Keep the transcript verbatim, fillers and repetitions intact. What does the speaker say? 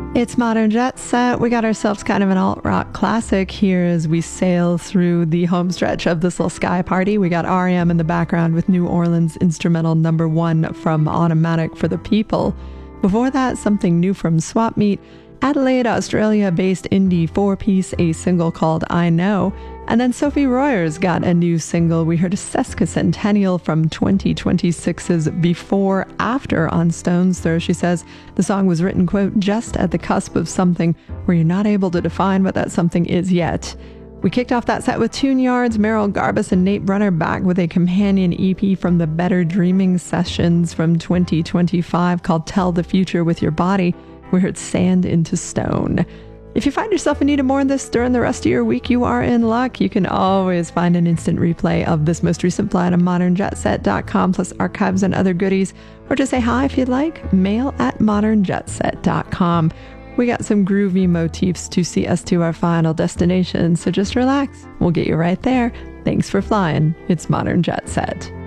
It's Modern Jet Set. We got ourselves kind of an alt-rock classic here as we sail through the home stretch of this little sky party. We got R E M in the background with New Orleans instrumental number one from Automatic for the People. Before that, something new from Swap Meet, Adelaide, Australia-based indie four-piece, a single called I Know. And then Sophie Royers got a new single. We heard a Sesquicentennial from twenty twenty-six's Before After on Stones Throw. She says the song was written, quote, just at the cusp of something where you're not able to define what that something is yet. We kicked off that set with Tune Yards, Meryl Garbus and Nate Brunner back with a companion E P from the Better Dreaming Sessions from twenty twenty-five called Tell the Future with Your Body. We heard Sand into Stone. If you find yourself in need of more of this during the rest of your week, you are in luck. You can always find an instant replay of this most recent flight on modern jet set dot com, plus archives and other goodies. Or just say hi if you'd like, mail at modern jet set dot com. We got some groovy motifs to see us to our final destination, so just relax. We'll get you right there. Thanks for flying. It's Modern Jet Set.